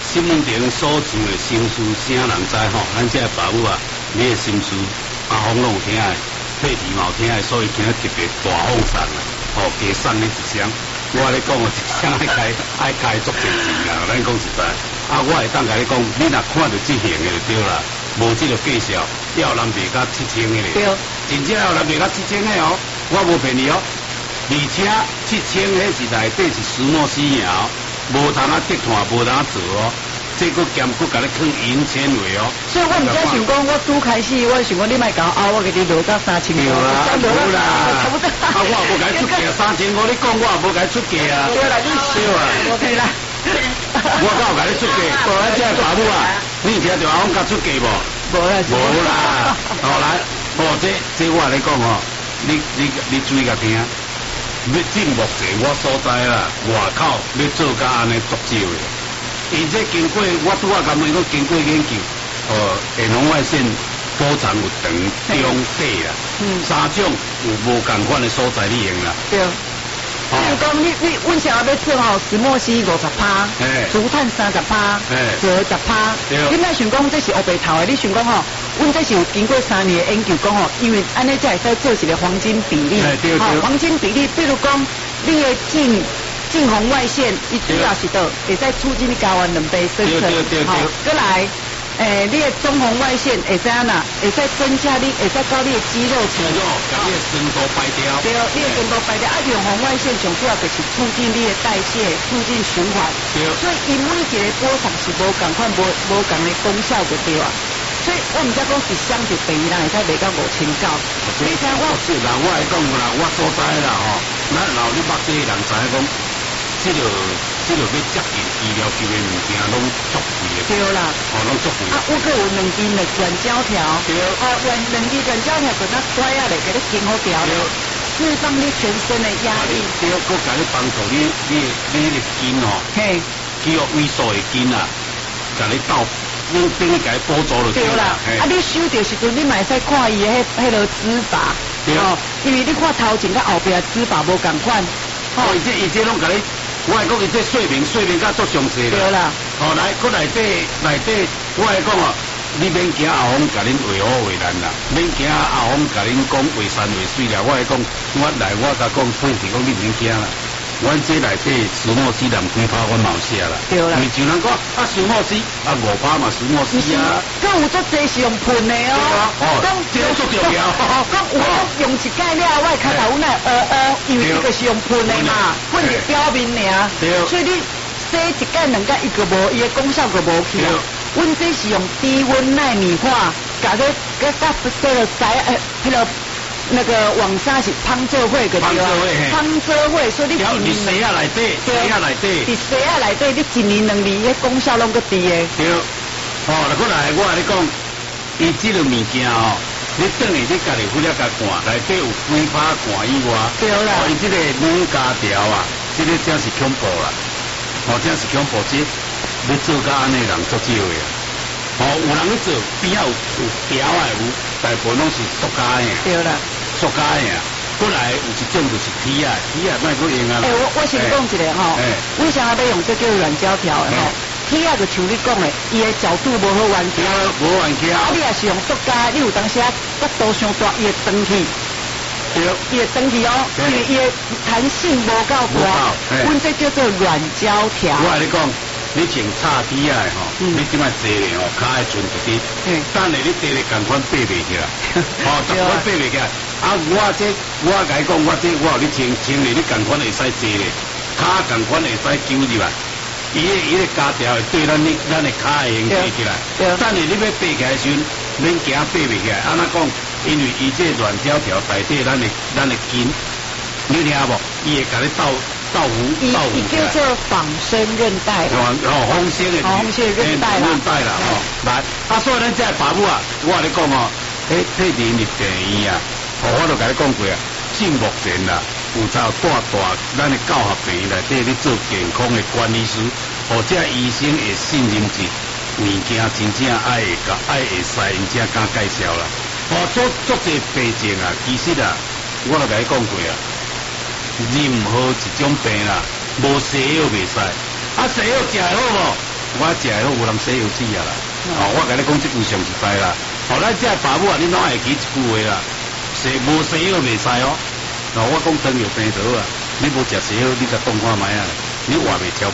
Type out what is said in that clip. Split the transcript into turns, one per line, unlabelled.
心顶所上的心事，啥人知吼？咱这爸母啊，你的心事阿峰拢有听的，佩蒂嘛有听的，所以今日特别大放送啊，哦，加送你一箱。我跟你讲哦，一箱爱开足侪钱啊！咱讲实在，啊，我会当甲你讲，你若看到这型的就对啦，无这个介绍，要人卖到7000的咧。对，真正要人卖到7000的哦，我无骗你哦。而且7000迄是内底是石墨烯哦，无通啊折断，无通啊做哦。这个兼顾甲你放银纤维哦。
所以我唔知想讲，我拄开始我想讲你莫搞啊，我给你落到3000。
对啦，无啦，啊，我也无甲你出价3500，你讲我也无甲你出价啊。
对啦，你笑啊，对啦。
我敢有甲你出价，无咱这爸母啊，你听着阿公甲出价无？
无啦，
无啦。好来，哦，这我跟你讲哦，你注意甲听。要进目前我所在啦，外口要做甲安尼足少的。而且经过我拄仔甲问讲，经过研究，红外线波长有长、中、短啦，三种有无共款的所在你用啦。
对。比如讲，你阮想要做吼，石墨烯50%，竹炭30%，锗10%。你莫想讲这是黑白头的，你想讲吼，阮这是有经过3年的研究讲吼，因为安尼才会使做一个黄金比例。黄金比例，比如讲你的近红外线，伊主要是倒会使促进你睾丸卵白生成。好，再来。你的中红外线会使安那，会使增加你，会使搞你的肌肉层，
把你的酸度排掉。
对，你的酸度排掉。啊，用红外线上主要就是促进你的代谢，促进循环。对。所以伊每一个波长是无共款，无共的功效就对啊。所以我唔知讲一箱一病人会使卖到5900。你听我
是啦，我来讲啦，我所知啦吼，咱老你捌这人知讲。这个要接近医疗级的物件，拢足贵的。
对啦，
拢足贵。
啊，我个有2支软胶条。对。2支软胶条就那拽下来，给你紧好调。对。释放你全身的压力。
对，佮给你帮助你的筋哦。嘿。肌肉萎缩的筋啊，给你倒，你等于给补助了。对啦。
啊，你收到时阵，你嘛使看伊的迄个指法。对。因为你看头前甲后边指法无共款。
伊这拢给你。我来讲，伊这说明甲足详细啦。对啦。来，搁内底，我来讲哦，你免惊阿峰甲恁为好为难啦，免惊阿峰甲恁讲为山为水啦。我来讲，我甲讲，譬如讲你免惊啦。阮这内底石墨烯含几趴，阮嘛有写啦。对啦。就人讲啊，石墨烯啊5%嘛，石墨烯啊。
佮有足济是用喷的哦。
讲这足重要。
讲有用一盖了，我开头阮因为这个是用喷的嘛，喷伫表面尔。对。所以你洗一盖2盖，伊个无，伊的功效个无去。阮这是用低温纳米化，甲这个迄个。那个网纱是芳泽会个对啊，芳泽会，所以你
你洗下来底，洗下来底，
你洗下来底，你1年2年，迄功效拢个低的。
对，来过来，我跟你讲，伊这个物件哦，你等于你家己忽略甲看，内底有几趴看以外，对啦，伊这个软胶条啊，这个真是恐怖啦，真是恐怖，这要做甲安尼人足少的啊。有人去做，边仔有条啊有，大部分拢是塑胶的。对啦。塑胶的啊，过来有一种就是铁啊，莫去用啊。
我先讲一个吼，为啥要用这叫软胶条的吼？铁啊就像你讲的，伊的角度无好弯曲。
无弯曲。
啊，你也是用塑胶，你有当时啊角度上大，伊会长去。对。伊会长去哦，因为伊的弹性无够大。阮这叫做软胶条。
我跟你讲。你穿叉底啊吼，你即摆坐咧吼，脚会存一滴，等下你坐咧共款爬袂起来，同款爬袂起来。啊，我甲你讲，我有你穿咧，你共款会使坐咧，脚共款会使揪入来，伊个胶条会对咱的脚会用爬起来。等下你要爬起来时阵，免惊爬袂起来。安怎讲？因为伊这软胶条内底咱的筋，你听无？伊会甲你倒弧，
伊叫做仿生韧带。
风生的
韧带
啦，来，所以咱这爸母啊，我跟你讲哦，佩林的病院啊，我都甲你讲过啊，现目前啦，有大咱的教学病院内底咧做健康的管理师，这医生会信任一物件，真正爱会使，因才敢介绍啦。足济病症啊，其实啊，我都甲你讲过啊。任何一种病啦，无西药袂使，西药食好无？ 我食的拢有人洗油脂啊啦。哦，我甲你讲这句上实在啦。哦，咱这爸母啊，你拢会记一句话啦，无洗药袂使哦。我讲糖尿病倒啊，你无食洗药，你甲讲看卖啊，你活袂超。